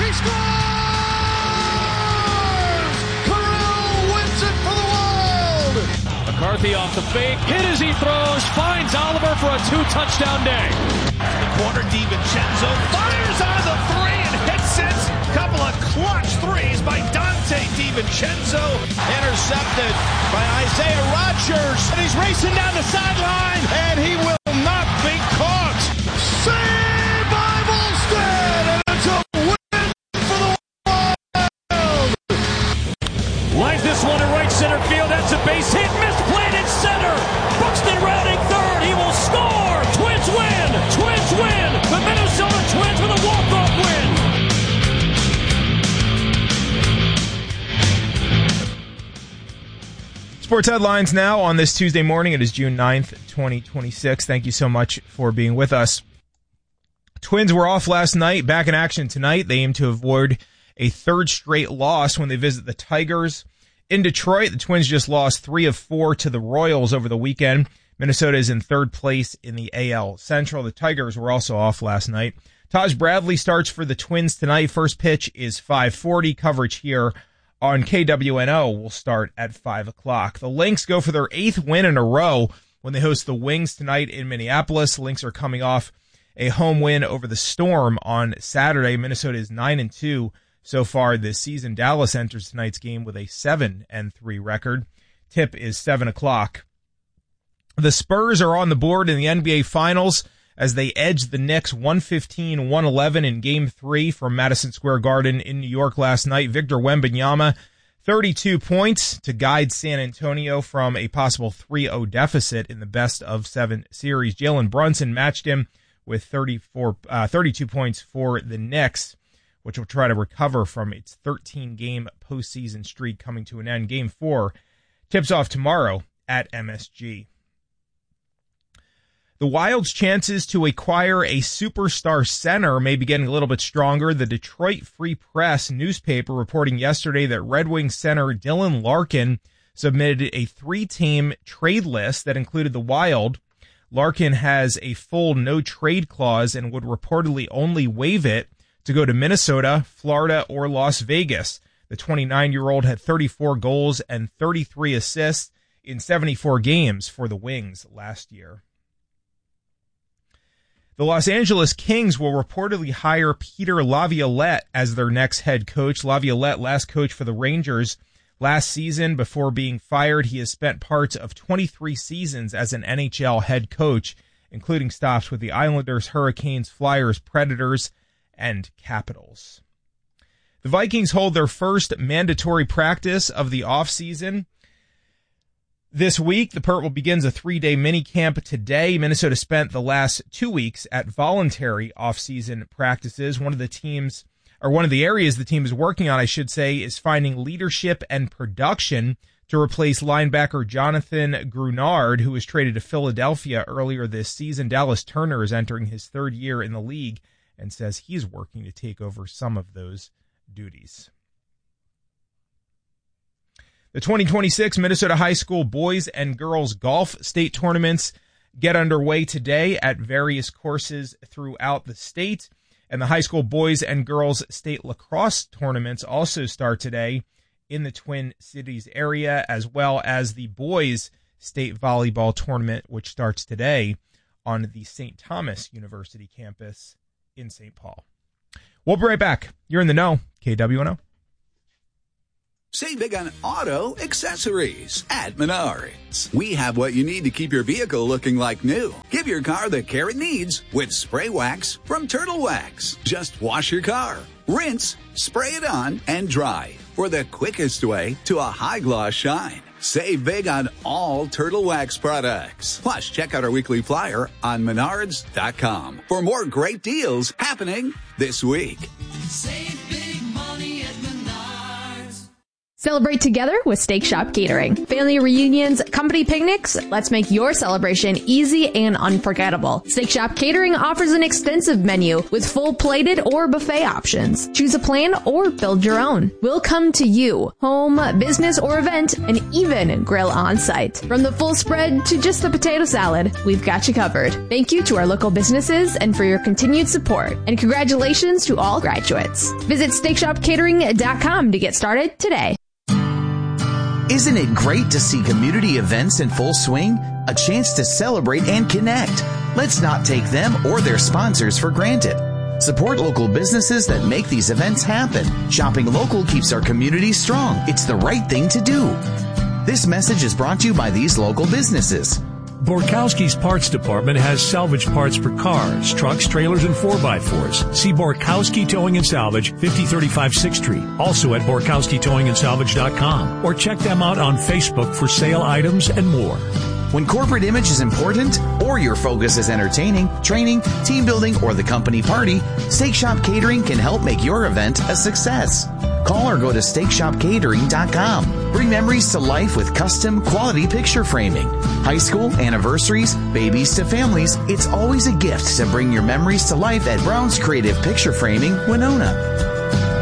He scores! Corral wins it for the Wild! McCarthy off the fake, hit as he throws, finds Oliver for a 2-touchdown day. The corner, DiVincenzo fires on the three and hits it. Couple of clutch threes by Dante DiVincenzo. Intercepted by Isaiah Rodgers. And he's racing down the sideline, and he will not be caught. Saved by Volstead, and it's a win for the Wild! Lines this one to right center field. That's a base hit. Misplayed in center. Buxton rounding third. He will score. Twins win. Twins win. The Minnesota Twins with a walk-off win. Sports headlines now on this Tuesday morning. It is June 9th, 2026. Thank you so much for being with us. Twins were off last night, back in action tonight. They aim to avoid a third straight loss when they visit the Tigers. In Detroit, the Twins just lost 3 of 4 to the Royals over the weekend. Minnesota is in third place in the AL Central. The Tigers were also off last night. Taj Bradley starts for the Twins tonight. First pitch is 5:40. Coverage here on KWNO will start at 5 o'clock. The Lynx go for their 8th win in a row when they host the Wings tonight in Minneapolis. The Lynx are coming off a home win over the Storm on Saturday. Minnesota is 9-2 so far this season. Dallas enters tonight's game with a 7-3 record. Tip is 7 o'clock. The Spurs are on the board in the NBA Finals as they edged the Knicks 115-111 in Game 3 from Madison Square Garden in New York last night. Victor Wembanyama, 32 points to guide San Antonio from a possible 3-0 deficit in the best-of-7 series. Jalen Brunson matched him with 32 points for the Knicks, which will try to recover from its 13-game postseason streak coming to an end. Game 4 tips off tomorrow at MSG. The Wild's chances to acquire a superstar center may be getting a little bit stronger. The Detroit Free Press newspaper reporting yesterday that Red Wings center Dylan Larkin submitted a 3-team trade list that included the Wild. Larkin has a full no-trade clause and would reportedly only waive it to go to Minnesota, Florida, or Las Vegas. The 29-year-old had 34 goals and 33 assists in 74 games for the Wings last year. The Los Angeles Kings will reportedly hire Peter Laviolette as their next head coach. Laviolette last coached for the Rangers last season. Before being fired, he has spent parts of 23 seasons as an NHL head coach, including stops with the Islanders, Hurricanes, Flyers, Predators, and Capitals. The Vikings hold their first mandatory practice of the offseason. This week, the Purple begins a 3-day minicamp today. Minnesota spent the last 2 weeks at voluntary offseason practices. One of the areas the team is working on, I should say, is finding leadership and production to replace linebacker Jonathan Grunard, who was traded to Philadelphia earlier this season. Dallas Turner is entering his 3rd year in the league and says he's working to take over some of those duties. The 2026 Minnesota High School boys and girls golf state tournaments get underway today at various courses throughout the state. And the high school boys and girls state lacrosse tournaments also start today in the Twin Cities area, as well as the boys state volleyball tournament, which starts today on the St. Thomas University campus in St. Paul. We'll be right back. You're in the know, KWNO. Save big on auto accessories at Menards. We have what you need to keep your vehicle looking like new. Give your car the care it needs with spray wax from Turtle Wax. Just wash your car, rinse, spray it on, and dry for the quickest way to a high gloss shine. Save big on all Turtle Wax products. Plus, check out our weekly flyer on Menards.com for more great deals happening this week. Save big money at Menards. Celebrate together with Steak Shop Catering. Family reunions, company picnics, let's make your celebration easy and unforgettable. Steak Shop Catering offers an extensive menu with full plated or buffet options. Choose a plan or build your own. We'll come to you, home, business, or event, and even grill on site. From the full spread to just the potato salad, we've got you covered. Thank you to our local businesses and for your continued support. And congratulations to all graduates. Visit SteakShopCatering.com to get started today. Isn't it great to see community events in full swing? A chance to celebrate and connect. Let's not take them or their sponsors for granted. Support local businesses that make these events happen. Shopping local keeps our community strong. It's the right thing to do. This message is brought to you by these local businesses. Borkowski's Parts Department has salvage parts for cars, trucks, trailers, and 4x4s. See Borkowski Towing and Salvage, 5035 6th Street. Also at BorkowskiTowingandSalvage.com. Or check them out on Facebook for sale items and more. When corporate image is important, or your focus is entertaining, training, team building, or the company party, Steak Shop Catering can help make your event a success. Call or go to SteakShopCatering.com. Bring memories to life with custom quality picture framing. High school, anniversaries, babies to families, it's always a gift to bring your memories to life at Brown's Creative Picture Framing, Winona.